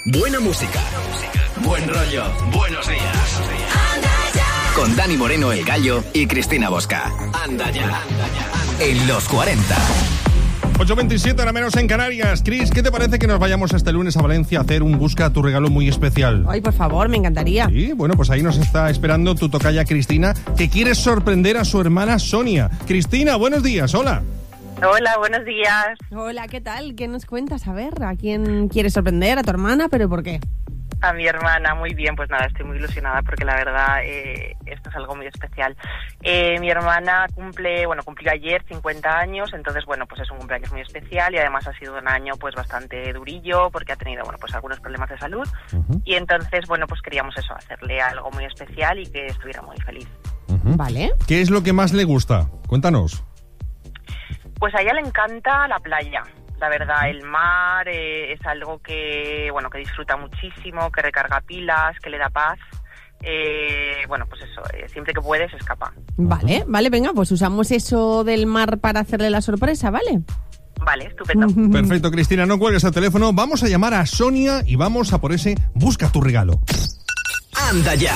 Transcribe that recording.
Buena música. Buen rollo. Buenos días. Con Dani Moreno, el Gallo, y Cristina Bosca. Anda ya. En los 40. 8:27, ahora menos en Canarias. Cris, ¿qué te parece que nos vayamos este lunes a Valencia a hacer un Busca tu regalo muy especial? Ay, por favor, me encantaría. Sí, bueno, pues ahí nos está esperando tu tocaya Cristina, que quiere sorprender a su hermana Sonia. Cristina, buenos días, hola. Hola, buenos días. Hola, ¿qué tal? ¿Qué nos cuentas? A ver, ¿a quién quieres sorprender? ¿A tu hermana? ¿Pero por qué? A mi hermana, muy bien, pues nada, estoy muy ilusionada porque la verdad esto es algo muy especial. Mi hermana cumplió ayer 50 años, entonces bueno, pues es un cumpleaños muy especial y además ha sido un año pues bastante durillo porque ha tenido pues algunos problemas de salud y entonces bueno, pues queríamos eso, hacerle algo muy especial y que estuviera muy feliz. Vale. ¿Qué es lo que más le gusta? Cuéntanos. Pues a ella le encanta la playa. La verdad, el mar es algo que disfruta muchísimo, que recarga pilas, que le da paz. Pues eso, siempre que puede se escapa. Vale, venga, pues usamos eso del mar para hacerle la sorpresa, ¿vale? Vale, estupendo. Perfecto, Cristina, no cuelgues el teléfono. Vamos a llamar a Sonia y vamos a por ese Busca tu regalo. Anda ya.